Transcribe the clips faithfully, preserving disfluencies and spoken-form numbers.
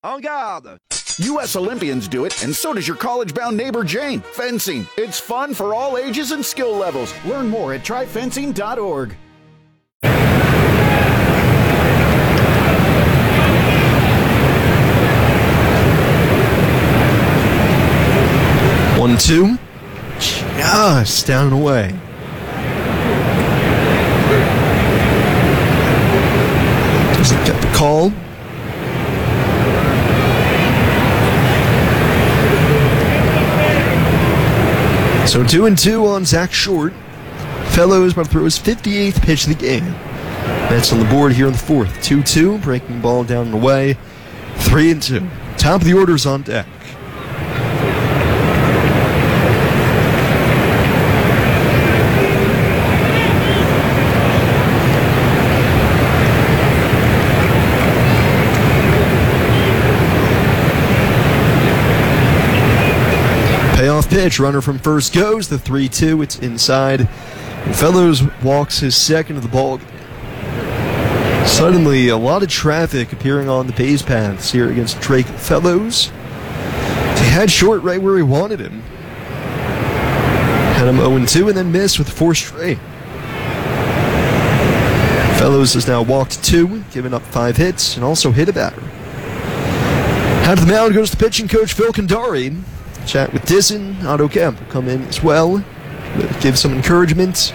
En garde! U S Olympians do it, and so does your college-bound neighbor Jane. Fencing. It's fun for all ages and skill levels. Learn more at try fencing dot org. One, two. Just down and away. Doesn't get the call. So two and two on Zach Short. Fellows about to throw his fifty-eighth pitch of the game. Mets on the board here in the fourth. two two, breaking ball down and away. three and two. Top of the order's on deck. Payoff pitch, runner from first goes, the three two, it's inside. And Fellows walks his second of the ball game. Suddenly, a lot of traffic appearing on the base paths here against Drake Fellows. He had Short right where he wanted him. Had him oh and two and then missed with four straight. Fellows has now walked two, given up five hits, and also hit a batter. Out of the mound goes the pitching coach Phil Kandari. Chat with Disson. Otto Kemp will come in as well. Give some encouragement.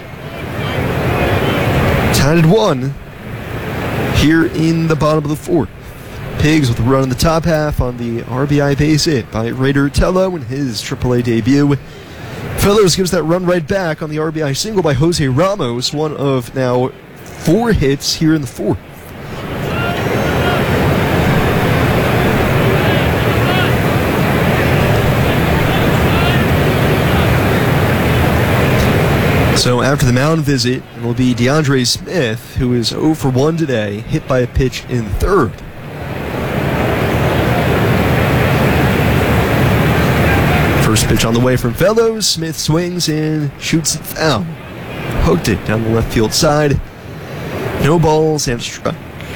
Tied at one here in the bottom of the fourth. Pigs with a run in the top half on the R B I base hit by Raider Tello in his triple A debut. Fellows gives that run right back on the R B I single by Jose Ramos, one of now four hits here in the fourth. So after the mound visit, it will be DeAndre Smith, who is oh for one today, hit by a pitch in third. First pitch on the way from Fellows. Smith swings and shoots it foul. Hooked it down the left field side. No balls and a strike.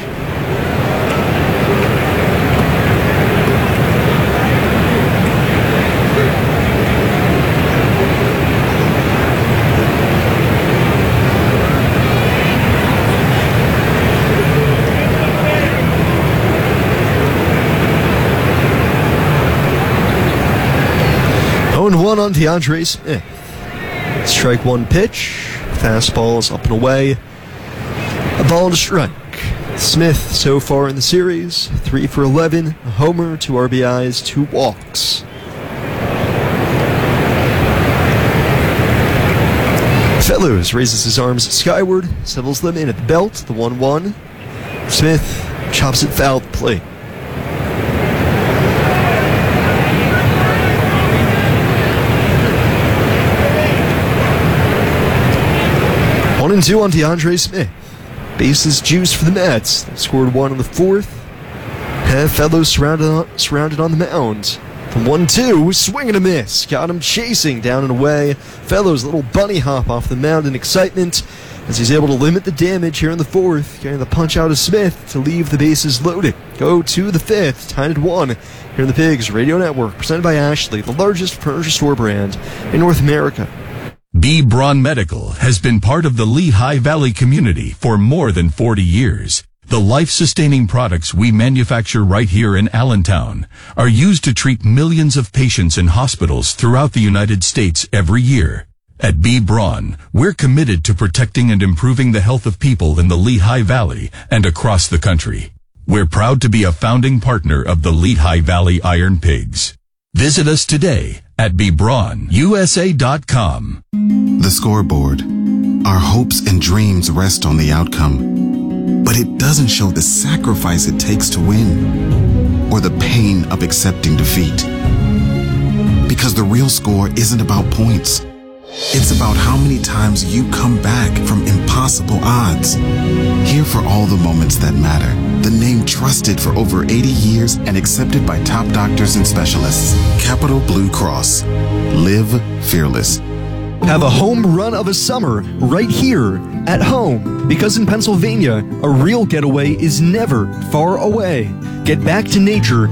oh and one on DeAndre Smith. Strike one pitch. Fastball is up and away. A ball and a strike. Smith so far in the series, three for eleven, a homer, two R B Is, two walks. Fellows raises his arms skyward, settles them in at the belt, the one one. Smith chops it foul at the plate. One and two on DeAndre Smith. Bases juice for the Mets. They scored one in the fourth. Have Fellows surrounded on, surrounded on the mound. From one two, swing and a miss. Got him chasing down and away. Fellows, a little bunny hop off the mound in excitement as he's able to limit the damage here in the fourth. Getting the punch out of Smith to leave the bases loaded. Go to the fifth, tied at one. Here in the Pigs Radio Network, presented by Ashley, the largest furniture store brand in North America. B. Braun Medical has been part of the Lehigh Valley community for more than forty years. The life-sustaining products we manufacture right here in Allentown are used to treat millions of patients in hospitals throughout the United States every year. At B. Braun, we're committed to protecting and improving the health of people in the Lehigh Valley and across the country. We're proud to be a founding partner of the Lehigh Valley Iron Pigs. Visit us today at b braun u s a dot com. The scoreboard. Our hopes and dreams rest on the outcome, but it doesn't show the sacrifice it takes to win or the pain of accepting defeat. Because the real score isn't about points. It's about how many times you come back from impossible odds. Here for all the moments that matter. The name trusted for over eighty years and accepted by top doctors and specialists. Capital Blue Cross. Live fearless. Have a home run of a summer right here at home. Because in Pennsylvania, a real getaway is never far away. Get back to nature